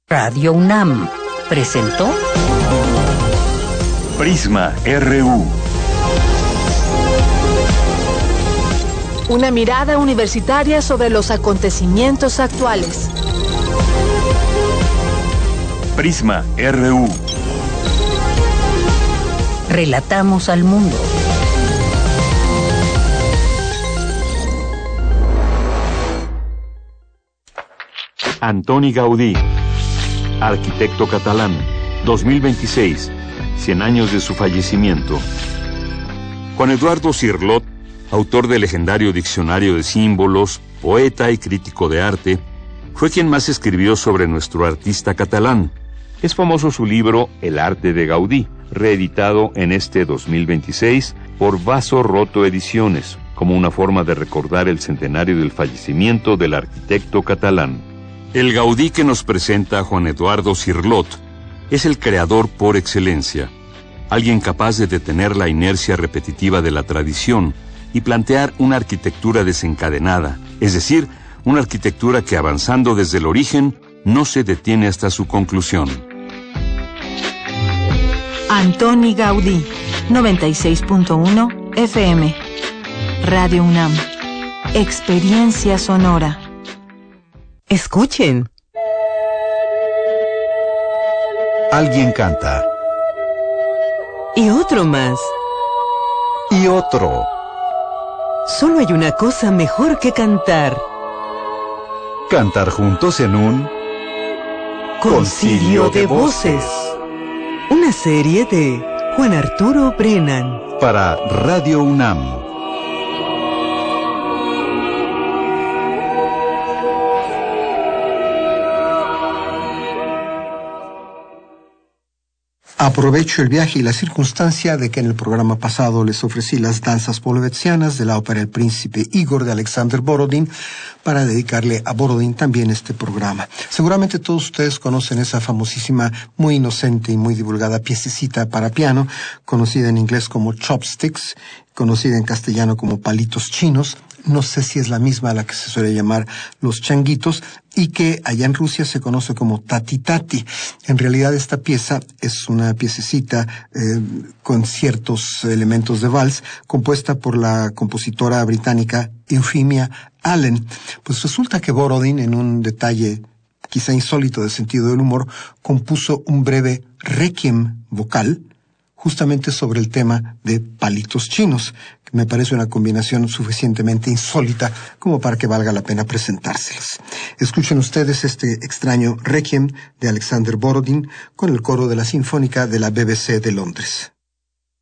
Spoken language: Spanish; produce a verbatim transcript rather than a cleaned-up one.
Radio UNAM presentó Prisma R U. Una mirada universitaria sobre los acontecimientos actuales. Prisma R U. Relatamos al mundo. Antoni Gaudí, arquitecto catalán, dos mil veintiséis, cien años de su fallecimiento. Juan Eduardo Cirlot, autor del legendario Diccionario de Símbolos, poeta y crítico de arte, fue quien más escribió sobre nuestro artista catalán. Es famoso su libro El arte de Gaudí, reeditado en este dos mil veintiséis por Vaso Roto Ediciones, como una forma de recordar el centenario del fallecimiento del arquitecto catalán. El Gaudí que nos presenta Juan Eduardo Cirlot es el creador por excelencia, alguien capaz de detener la inercia repetitiva de la tradición y plantear una arquitectura desencadenada, es decir, una arquitectura que avanzando desde el origen no se detiene hasta su conclusión. Antoni Gaudí, noventa y seis punto uno F M. Radio UNAM. Experiencia sonora. Escuchen. Alguien canta. Y otro más. Y otro. Solo hay una cosa mejor que cantar. Cantar juntos en un Concilio de Voces. Una serie de Juan Arturo Brennan. Para Radio UNAM. Aprovecho el viaje y la circunstancia de que en el programa pasado les ofrecí las danzas polovetzianas de la ópera El Príncipe Igor de Alexander Borodín para dedicarle a Borodín también este programa. Seguramente todos ustedes conocen esa famosísima, muy inocente y muy divulgada piececita para piano, conocida en inglés como Chopsticks, conocida en castellano como Palitos Chinos. No sé si es la misma a la que se suele llamar los changuitos, y que allá en Rusia se conoce como Tati Tati. En realidad esta pieza es una piececita eh, con ciertos elementos de vals, compuesta por la compositora británica Euphemia Allen. Pues resulta que Borodín, en un detalle quizá insólito de sentido del humor, compuso un breve requiem vocal justamente sobre el tema de Palitos Chinos, que me parece una combinación suficientemente insólita como para que valga la pena presentárselas. Escuchen ustedes este extraño requiem de Alexander Borodín con el coro de la Sinfónica de la B B C de Londres.